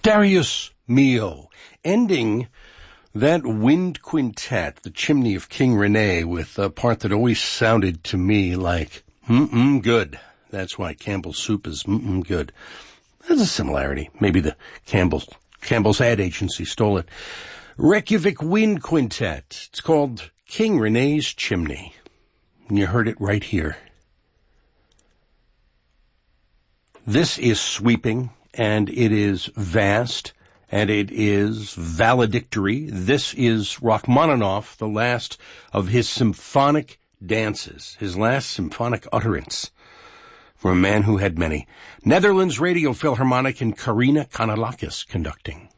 Darius Milhaud, ending that wind quintet, The Chimney of King Rene, with a part that always sounded to me like, good. That's why Campbell's soup is good. There's a similarity. Maybe the Campbell's ad agency stole it. Reykjavik Wind Quintet. It's called King Rene's Chimney. And you heard it right here. This is sweeping, and it is vast, and it is valedictory. This is Rachmaninoff, the last of his symphonic dances, his last symphonic utterance, for a man who had many. Netherlands Radio Philharmonic and Karina Kanalakis conducting.